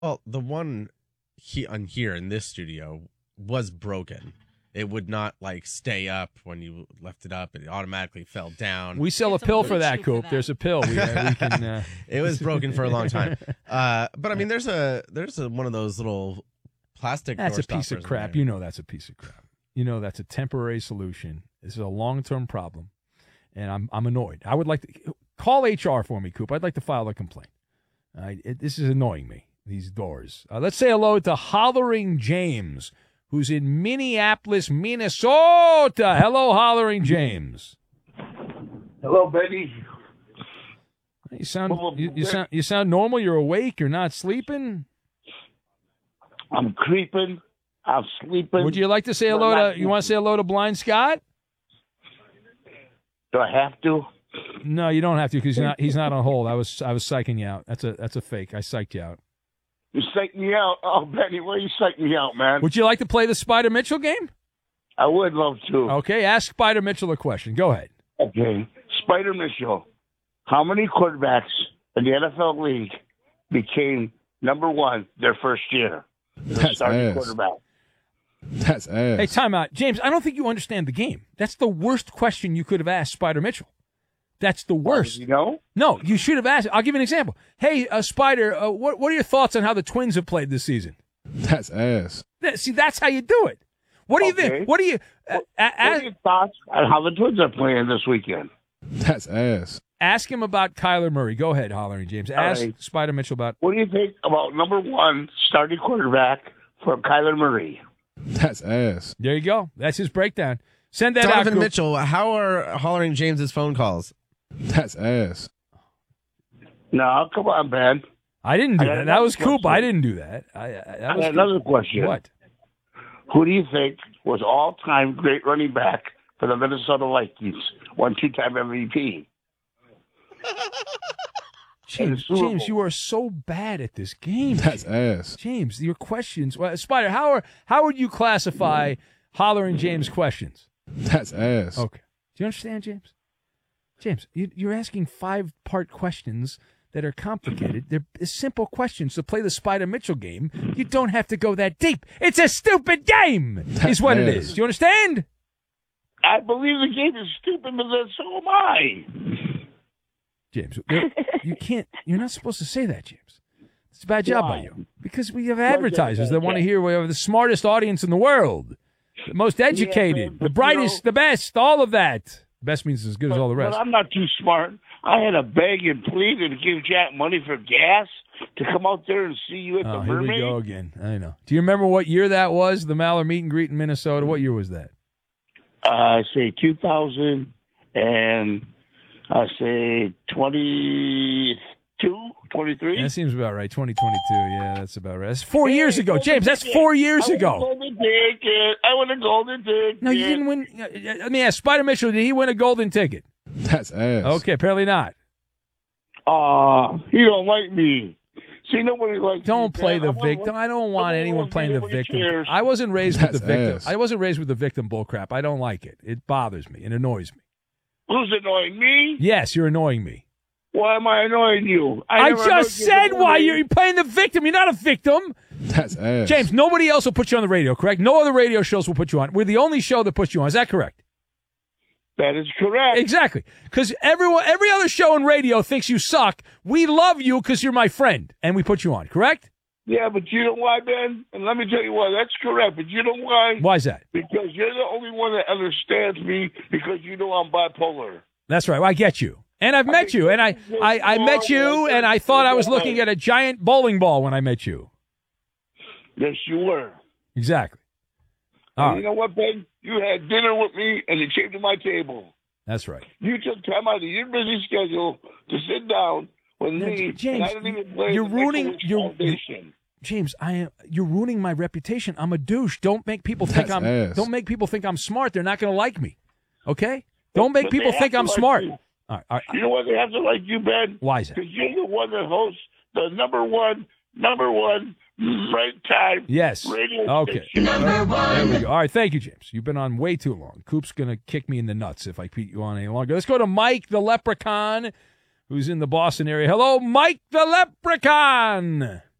Well, the one on here in this studio was broken. It would not stay up when you left it up. It automatically fell down. We sell a pill for that, Coop. There's a pill. We can. It was broken for a long time. But I mean, there's one of those little plastic. That's door a piece of crap. You know that's a piece of crap. You know that's a temporary solution. This is a long-term problem, and I'm annoyed. I would like to call HR for me, Coop. I'd like to file a complaint. This is annoying me. These doors. Let's say hello to Hollering James, who's in Minneapolis, Minnesota. Hello, Hollering James. Hello, Betty. You sound normal. You're awake. You're not sleeping. I'm creeping. I'm sleeping. Would you like to say hello to? You want to say hello to Blind Scott? Do I have to? No, you don't have to because he's not on hold. I was psyching you out. That's a fake. I psyched you out. You psyched me out. Oh, Benny, why you psyched me out, man? Would you like to play the Spider Mitchell game? I would love to. Okay, ask Spider Mitchell a question. Go ahead. Okay, Spider Mitchell. How many quarterbacks in the NFL league became number one their first year? That's ass. Quarterback. That's ass. Hey, time out. James, I don't think you understand the game. That's the worst question you could have asked Spider Mitchell. That's the worst. You know? No, you should have asked. I'll give you an example. Hey, Spider, what are your thoughts on how the Twins have played this season? That's ass. See, that's how you do it. What do you think? What do you? What are your thoughts on how the Twins are playing this weekend? That's ass. Ask him about Kyler Murray. Go ahead, Hollering James. Ask Spider Mitchell about. What do you think about number one starting quarterback for Kyler Murray? That's ass. There you go. That's his breakdown. Send that Donovan out. Mitchell, how are Hollering James's phone calls? That's ass. No, come on, man. I didn't do that. That was Coop. I didn't do that. I got another question. What? Who do you think was all-time great running back for the Minnesota Vikings? 2-time MVP. James, you are so bad at this game. That's ass. James, your questions. Well, Spider, how would you classify Hollering James' questions? That's ass. Okay. Do you understand, James? James, you're asking 5-part questions that are complicated. They're simple questions. To play the Spider Mitchell game, you don't have to go that deep. It's a stupid game, is what it is. Do you understand? I believe the game is stupid, but then so am I. James, you can't. You're not supposed to say that, James. It's a bad job by you. Because we have advertisers that want to hear we have the smartest audience in the world, the most educated, the brightest, the best, all of that. Best means as good as all the rest. But I'm not too smart. I had to beg and plead to give Jack money for gas to come out there and see you at the Mermaid. Here we go again. I know. Do you remember what year that was, the Maller meet and greet in Minnesota? What year was that? I say 2000 and I say 22, 23. That seems about right. 2022. Yeah, that's about right. That's 4 years ago. James, that's 4 years ago. I won a golden ticket. No, you didn't win. Let me ask Spider Mitchell, did he win a golden ticket? That's ass. Okay, apparently not. He don't like me. See, nobody likes Don't me, play man. the victim. I don't want anyone playing the victim. Cares. I wasn't raised with the victim. ass. I wasn't raised with the victim bullcrap. I don't like it. It bothers me. It annoys me. Who's annoying me? Yes, you're annoying me. Why am I annoying you? I just said why you're playing the victim. You're not a victim. That's ass. James, nobody else will put you on the radio, correct? No other radio shows will put you on. We're the only show that puts you on. Is that correct? That is correct. Exactly. Because every other show in radio thinks you suck. We love you because you're my friend, and we put you on, correct? Yeah, but you know why, Ben? And let me tell you why. That's correct, but you know why? Why is that? Because you're the only one that understands me because you know I'm bipolar. That's right. Well, I get you. And I've met you, and I met you, and I thought I was looking at a giant bowling ball when I met you. Yes, you were. Exactly. And you know what, Ben? You had dinner with me, and you came to my table. That's right. You took time out of your busy schedule to sit down with me. James, and I didn't even play you're the ruining Foundation. James, you're ruining my reputation. I'm a douche. Don't make people think Don't make people think I'm smart. They're not going to like me. Okay? Don't make people think I'm smart. All right. You know why they have to like you, Ben? Why is that? Because you're the one that hosts the number one right time. Yes. Radio okay. station. There we go. All right. Thank you, James. You've been on way too long. Coop's going to kick me in the nuts if I keep you on any longer. Let's go to Mike the Leprechaun, who's in the Boston area. Hello, Mike the Leprechaun.